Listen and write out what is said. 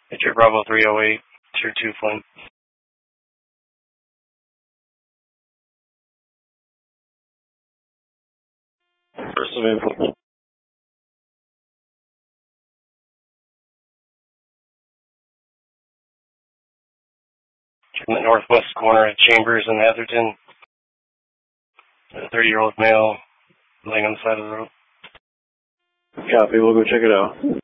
It's your Bravo 308, Tier 2 Flint. First of April. In the northwest corner of Chambers and Atherton. A 30-year-old male laying on the side of the road. Copy, we'll go check it out.